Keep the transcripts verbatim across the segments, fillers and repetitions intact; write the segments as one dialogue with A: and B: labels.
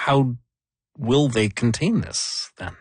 A: how will they contain this then?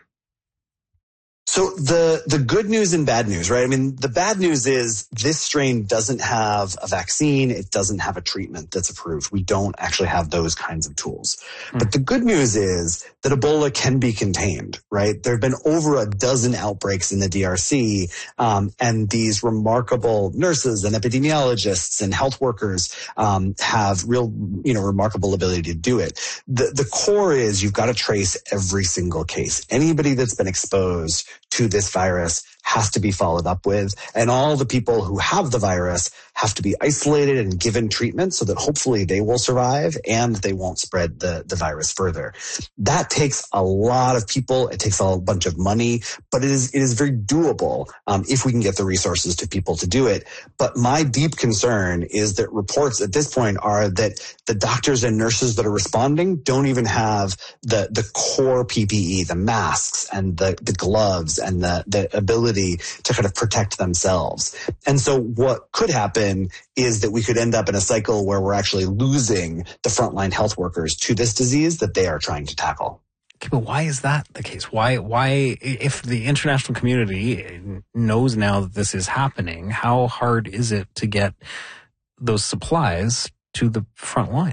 B: So the, the good news and bad news, right? I mean, the bad news is this strain doesn't have a vaccine. It doesn't have a treatment that's approved. We don't actually have those kinds of tools. Hmm. But the good news is that Ebola can be contained, right? There have been over a dozen outbreaks in the D R C, um, and these remarkable nurses and epidemiologists and health workers um, have real, you know, remarkable ability to do it. The, the core is you've got to trace every single case. Anybody that's been exposed to this virus has to be followed up with. And all the people who have the virus have to be isolated and given treatment so that hopefully they will survive and they won't spread the, the virus further. That takes a lot of people. It takes a bunch of money, but it is, it is very doable um, if we can get the resources to people to do it. But my deep concern is that reports at this point are that the doctors and nurses that are responding don't even have the, the core P P E, the masks and the, the gloves and the, the ability to kind of protect themselves. And so what could happen is that we could end up in a cycle where we're actually losing the frontline health workers to this disease that they are trying to tackle.
A: Okay, but why is that the case? Why, why, if the international community knows now that this is happening, how hard is it to get those supplies to the front line?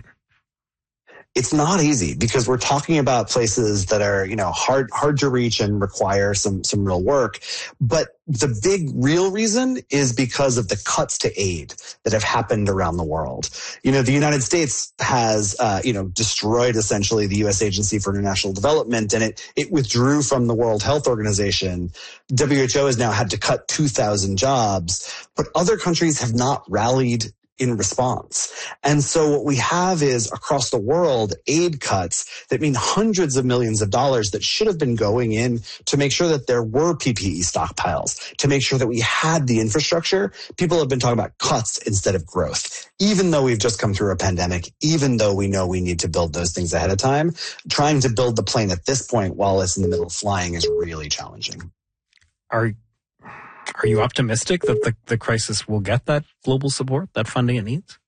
B: It's not easy because we're talking about places that are, you know, hard, hard to reach and require some, some real work. But the big real reason is because of the cuts to aid that have happened around the world. You know, the United States has, uh, you know, destroyed essentially the U S Agency for International Development, and it, it withdrew from the World Health Organization. W H O has now had to cut two thousand jobs, but other countries have not rallied in response. And so what we have is across the world aid cuts that mean hundreds of millions of dollars that should have been going in to make sure that there were P P E stockpiles, to make sure that we had the infrastructure. People have been talking about cuts instead of growth. Even though we've just come through a pandemic, even though we know we need to build those things ahead of time, trying to build the plane at this point while it's in the middle of flying is really challenging.
A: Are Are you optimistic that the, the crisis will get that global support, that funding it needs?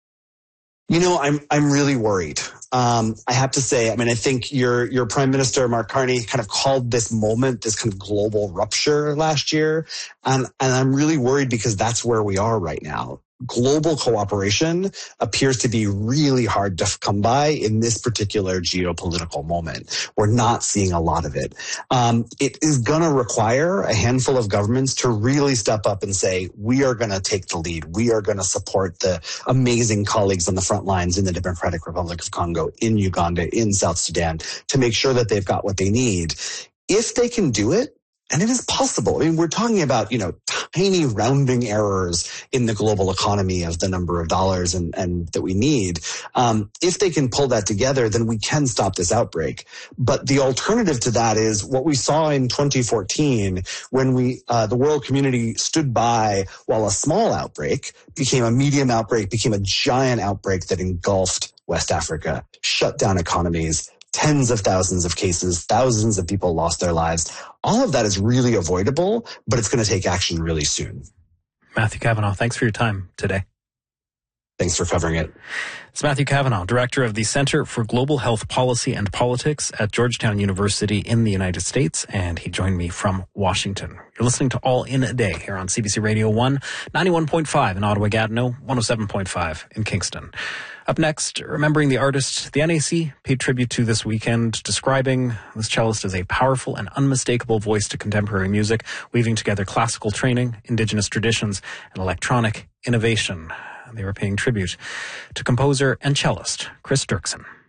B: You know, I'm I'm really worried. Um, I have to say, I mean, I think your your Prime Minister, Mark Carney, kind of called this moment, this kind of global rupture last year. And, and I'm really worried because that's where we are right now. Global cooperation appears to be really hard to come by in this particular geopolitical moment. We're not seeing a lot of it. Um, it is going to require a handful of governments to really step up and say, we are going to take the lead. We are going to support the amazing colleagues on the front lines in the Democratic Republic of Congo, in Uganda, in South Sudan, to make sure that they've got what they need. If they can do it, and it is possible. I mean, we're talking about, you know, tiny rounding errors in the global economy of the number of dollars and, and that we need. Um, if they can pull that together, then we can stop this outbreak. But the alternative to that is what we saw in twenty fourteen when we, uh, the world community stood by while a small outbreak became a medium outbreak, became a giant outbreak that engulfed West Africa, shut down economies, tens of thousands of cases, thousands of people lost their lives. All of that is really avoidable, but it's going to take action really soon.
A: Matthew Kavanagh, thanks for your time today.
B: Thanks for covering it.
A: It's Matthew Kavanagh, Director of the Center for Global Health Policy and Politics at Georgetown University in the United States, and he joined me from Washington. You're listening to All in a Day here on C B C Radio one, ninety-one point five in Ottawa-Gatineau, one oh seven point five in Kingston. Up next, remembering the artist the N A C paid tribute to this weekend, describing this cellist as a powerful and unmistakable voice to contemporary music, weaving together classical training, indigenous traditions, and electronic innovation. They were paying tribute to composer and cellist Chris Dirksen.